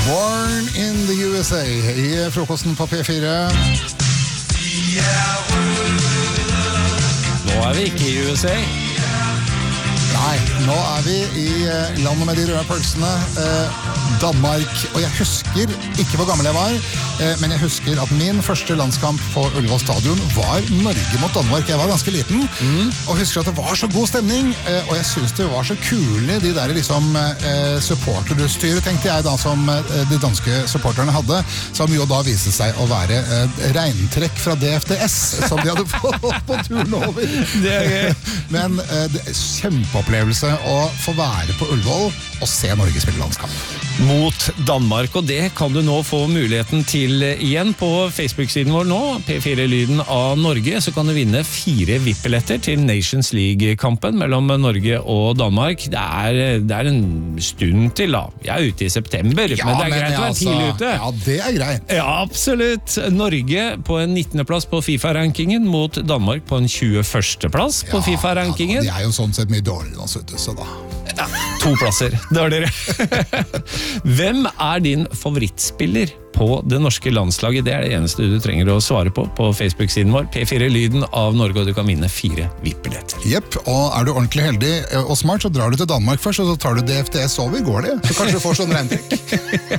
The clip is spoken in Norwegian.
Born in the USA i frokosten på P4. Nå vi ikke i USA. Nei, nå vi i landet med de røde pølsene, Danmark. Og jeg husker ikke hvor gammel jeg var, men jeg husker at min første landskamp på Ullevål stadion var Norge mot Danmark. Jeg var ganske liten, og husker at det var så god stemning, og jeg synes det var så kule de der liksom supporterstyret, tenkte jeg da, som de danske supporterne hadde, som jo da viste seg å være regntrekk fra DFDS, som de hadde fått på turen over. Det gøy. Men kjempeopplevelse å få være på Ullevål og se Norge spille landskamp. Mot Danmark, og det kan du nå få muligheten til igjen på Facebook-siden vår nå, P4-lyden av Norge, så kan du vinne 4 VIP-billetter til Nations League-kampen mellom Norge og Danmark. Det er en stund til da. Jeg ute i september, men det greit å være tidlig ute. Ja, det greit. Ja, absolutt. Norge på en 19. plass på FIFA-rankingen mot Danmark på en 21. plass på FIFA-rankingen. Ja, de jo sånn sett mye dårligere enn oss ute, så da. Ja, 2 plasser. Dårligere. Hvem din favorittspiller på det norske landslaget? Det det eneste du trenger å svare på Facebook-siden vår. P4-lyden av Norge, og du kan vinne 4 VIP-billetter. Jepp, og du ordentlig heldig og smart, så drar du til Danmark først, og så tar du DFDS over. Går det? Så kanskje du får sånn regntrekk.